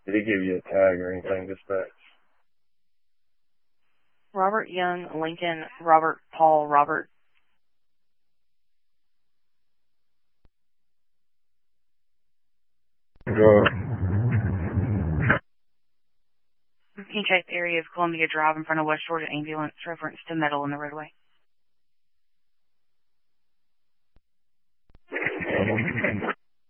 Did he give you a tag or anything, dispatch? Robert Young, Lincoln, Robert Paul, Robert. Go. Can you check the area of Columbia Drive in front of West Georgia ambulance reference to metal in the roadway?